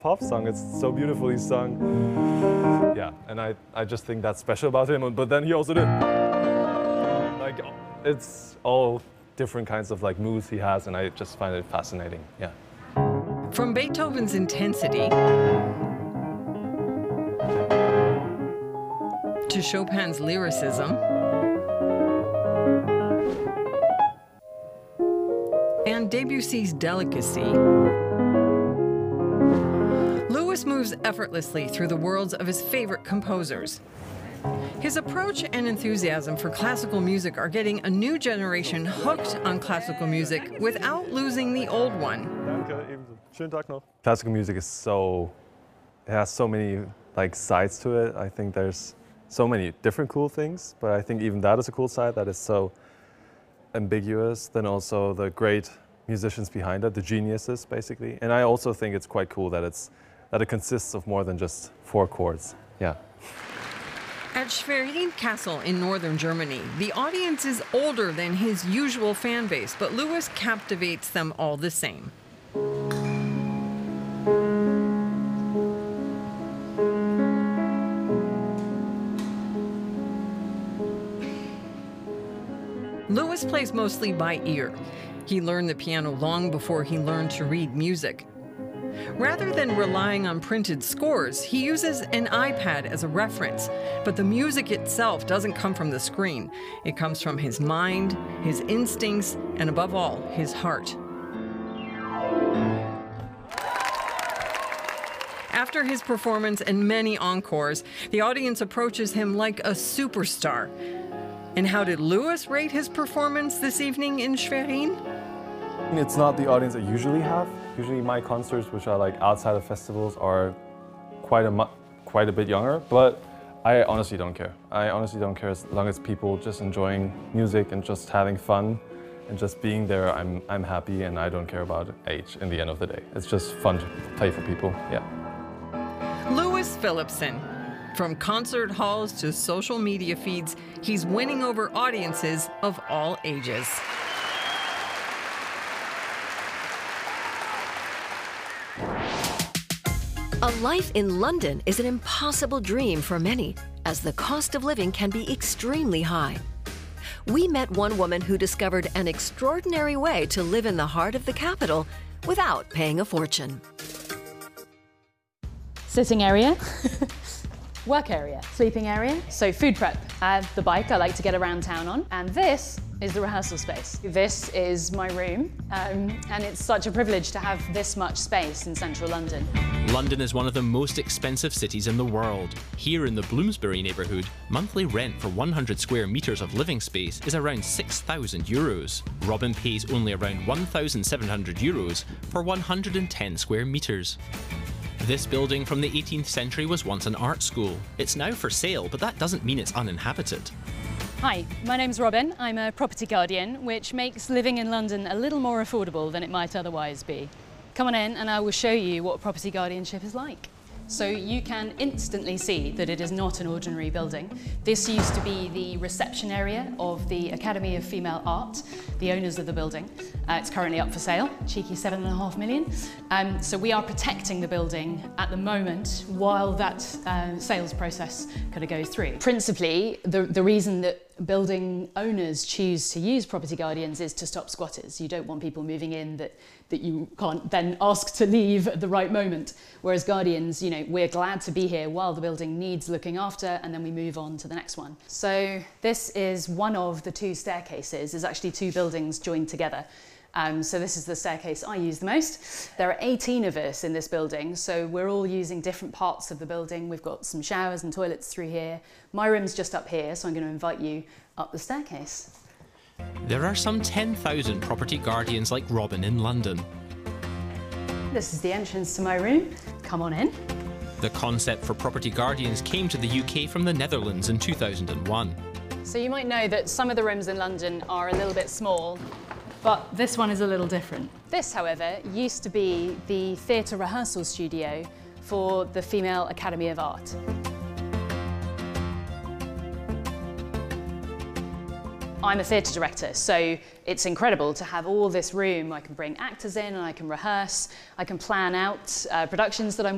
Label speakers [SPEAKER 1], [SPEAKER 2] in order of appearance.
[SPEAKER 1] pop song. It's so beautifully sung. Yeah, and I just think that's special about him. But then he also did, like, it's all different kinds of like moods he has, and I just find it fascinating. Yeah.
[SPEAKER 2] From Beethoven's intensity to Chopin's lyricism and Debussy's delicacy, Louis moves effortlessly through the worlds of his favorite composers. His approach and enthusiasm for classical music are getting a new generation hooked on classical music without losing the old one.
[SPEAKER 1] Classical music is it has so many like sides to it. I think there's so many different cool things, but I think even that is a cool side that is so ambiguous. Then also the great musicians behind it, the geniuses basically. And I also think it's quite cool that it consists of more than just 4 chords. Yeah.
[SPEAKER 2] At Schwerin Castle in northern Germany, the audience is older than his usual fan base, but Louis captivates them all the same. Louis plays mostly by ear. He learned the piano long before he learned to read music. Rather than relying on printed scores, he uses an iPad as a reference, but the music itself doesn't come from the screen. It comes from his mind, his instincts, and above all, his heart. After his performance and many encores, the audience approaches him like a superstar. And how did Louis rate his performance this evening in Schwerin?
[SPEAKER 1] It's not the audience I usually have. Usually my concerts, which are like outside of festivals, are quite a bit younger, but I honestly don't care. I honestly don't care as long as people just enjoying music and just having fun and just being there. I'm happy, and I don't care about age in the end of the day. It's just fun to play for people, yeah.
[SPEAKER 2] Louis Philippson. From concert halls to social media feeds, he's winning over audiences of all ages.
[SPEAKER 3] A life in London is an impossible dream for many, as the cost of living can be extremely high. We met one woman who discovered an extraordinary way to live in the heart of the capital without paying a fortune.
[SPEAKER 4] Sitting area, work area, sleeping area, so food prep. I have the bike I like to get around town on, and this is the rehearsal space. This is my room, and it's such a privilege to have this much space in central London.
[SPEAKER 5] London is one of the most expensive cities in the world. Here in the Bloomsbury neighbourhood, monthly rent for 100 square metres of living space is around €6,000. Robin pays only around €1,700 for 110 square metres. This building from the 18th century was once an art school. It's now for sale, but that doesn't mean it's uninhabited.
[SPEAKER 4] Hi, my name's Robin. I'm a property guardian, which makes living in London a little more affordable than it might otherwise be. Come on in and I will show you what property guardianship is like. So you can instantly see that it is not an ordinary building. This used to be the reception area of the Academy of Female Art, the owners of the building. It's currently up for sale, cheeky $7.5 million. So we are protecting the building at the moment while that sales process kind of goes through. Principally, the reason that building owners choose to use property guardians is to stop squatters. You don't want people moving in that you can't then ask to leave at the right moment. Whereas guardians, you know, we're glad to be here while the building needs looking after, and then we move on to the next one. So this is one of the 2 staircases. There's actually 2 buildings joined together. So this is the staircase I use the most. There are 18 of us in this building, so we're all using different parts of the building. We've got some showers and toilets through here. My room's just up here, so I'm going to invite you up the staircase.
[SPEAKER 5] There are some 10,000 property guardians like Robin in London.
[SPEAKER 4] This is the entrance to my room. Come on in.
[SPEAKER 5] The concept for property guardians came to the UK from the Netherlands in 2001.
[SPEAKER 4] So you might know that some of the rooms in London are a little bit small, but this one is a little different. This, however, used to be the theatre rehearsal studio for the Female Academy of Art. I'm a theatre director, so it's incredible to have all this room. I can bring actors in and I can rehearse. I can plan out productions that I'm